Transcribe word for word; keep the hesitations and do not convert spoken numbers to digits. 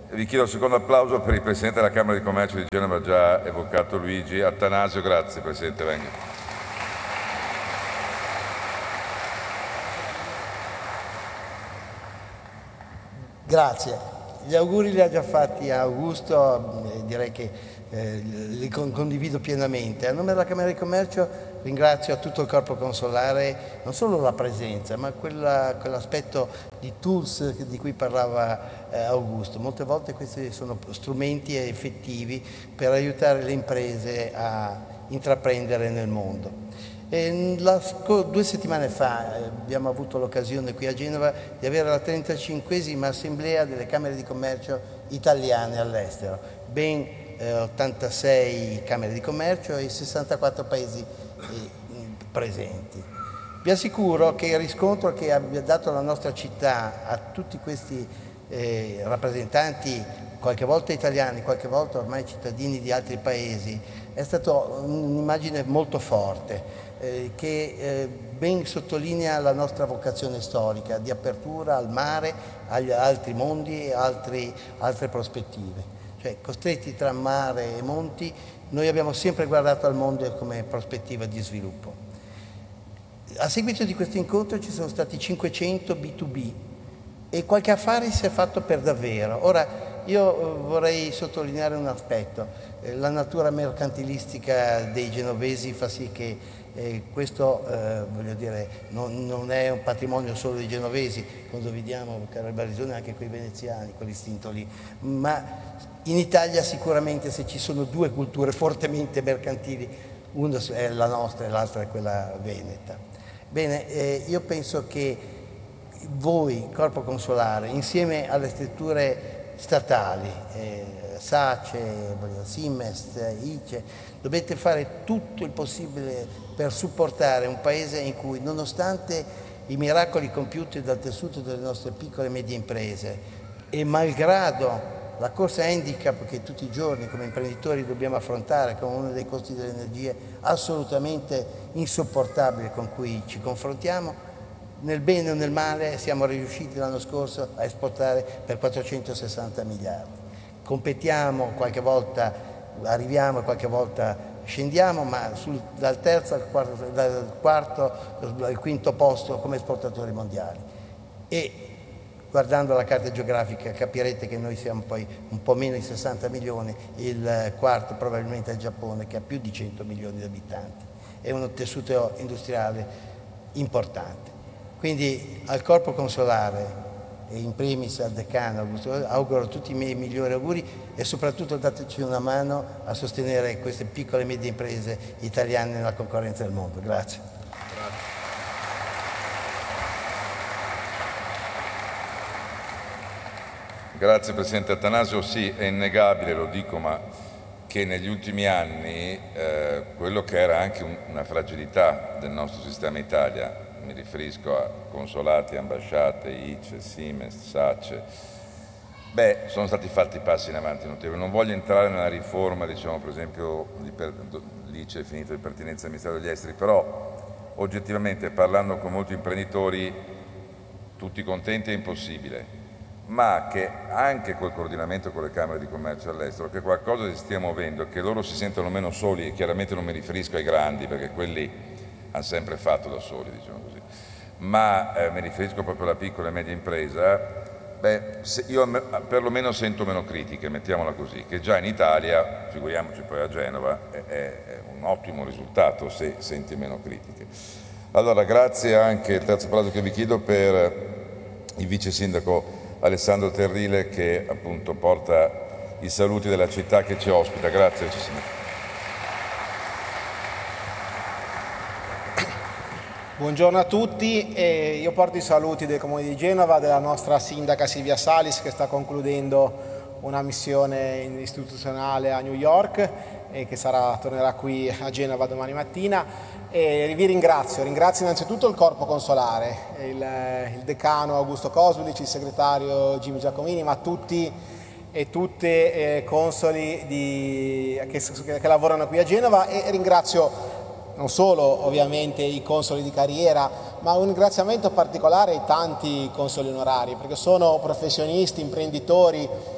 Vi chiedo il secondo applauso per il Presidente della Camera di Commercio di Genova, già evocato Luigi Attanasio. Grazie Presidente, venga. Grazie. Gli auguri li ha già fatti a Augusto, eh, direi che eh, li condivido pienamente. A nome della Camera di Commercio ringrazio a tutto il corpo consolare non solo la presenza, ma quella, quell'aspetto di tools di cui parlava eh, Augusto. Molte volte questi sono strumenti effettivi per aiutare le imprese a intraprendere nel mondo. E la, due settimane fa eh, abbiamo avuto l'occasione qui a Genova di avere la trentacinquesima assemblea delle Camere di Commercio italiane all'estero, ben eh, ottantasei Camere di Commercio e sessantaquattro paesi eh, presenti. Vi assicuro che il riscontro che abbia dato la nostra città a tutti questi eh, rappresentanti, qualche volta italiani, qualche volta ormai cittadini di altri paesi, è stata un'immagine molto forte. Eh, che eh, ben sottolinea la nostra vocazione storica di apertura al mare, agli altri mondi e altri, altre prospettive. Cioè, costretti tra mare e monti, noi abbiamo sempre guardato al mondo come prospettiva di sviluppo. A seguito di questo incontro ci sono stati cinquecento B due B e qualche affare si è fatto per davvero. Ora, io vorrei sottolineare un aspetto. Eh, la natura mercantilistica dei genovesi fa sì che E questo, eh, voglio dire, non, non è un patrimonio solo dei genovesi, quando vediamo, caro il Barisone, anche quei veneziani, quell'istinto lì, ma in Italia sicuramente se ci sono due culture fortemente mercantili, una è la nostra e l'altra è quella veneta. Bene, eh, io penso che voi, Corpo Consolare, insieme alle strutture statali, eh, SACE, Simest, I C E, dovete fare tutto il possibile per supportare un paese in cui, nonostante i miracoli compiuti dal tessuto delle nostre piccole e medie imprese e malgrado la corsa handicap che tutti i giorni come imprenditori dobbiamo affrontare con uno dei costi delle energie assolutamente insopportabili con cui ci confrontiamo, nel bene o nel male siamo riusciti l'anno scorso a esportare per quattrocentosessanta miliardi. Competiamo, qualche volta arriviamo e qualche volta scendiamo, ma sul, dal terzo al quarto, dal quarto al quinto posto come esportatori mondiali. E guardando la carta geografica capirete che noi siamo poi un po' meno di sessanta milioni, il quarto probabilmente è il Giappone che ha più di cento milioni di abitanti. È un tessuto industriale importante. Quindi al Corpo Consolare e in primis al Decano Augusto, auguro tutti i miei migliori auguri e soprattutto dateci una mano a sostenere queste piccole e medie imprese italiane nella concorrenza del mondo. Grazie. Grazie Presidente Attanasio. Sì, è innegabile, lo dico, ma che negli ultimi anni eh, quello che era anche un, una fragilità del nostro sistema Italia, mi riferisco a consolati, ambasciate, I C E, Simest, SACE, beh, sono stati fatti passi in avanti notevoli. Non voglio entrare nella riforma, diciamo, per esempio, l'I C E è finito di pertinenza al Ministero degli Esteri, però oggettivamente, parlando con molti imprenditori, tutti contenti è impossibile, ma che anche col coordinamento con le Camere di Commercio all'estero, che qualcosa si stia muovendo, che loro si sentono meno soli, e chiaramente non mi riferisco ai grandi, perché quelli hanno sempre fatto da soli, diciamo così, ma eh, mi riferisco proprio alla piccola e media impresa. Beh, se io perlomeno sento meno critiche, mettiamola così, che già in Italia, figuriamoci poi a Genova, è, è un ottimo risultato se senti meno critiche. Allora, grazie anche, il terzo applauso che vi chiedo per il vice sindaco Alessandro Terrile, che appunto porta i saluti della città che ci ospita. Grazie vice sindaco. Buongiorno a tutti, e io porto i saluti del Comune di Genova, della nostra sindaca Silvia Salis, che sta concludendo una missione istituzionale a New York e che sarà, tornerà qui a Genova domani mattina. E vi ringrazio, ringrazio innanzitutto il Corpo Consolare, il, il decano Augusto Cosulic, il segretario Jimmy Giacomini, ma tutti e tutte eh, consoli di, che, che lavorano qui a Genova, e ringrazio non solo ovviamente i consoli di carriera, ma un ringraziamento particolare ai tanti consoli onorari, perché sono professionisti, imprenditori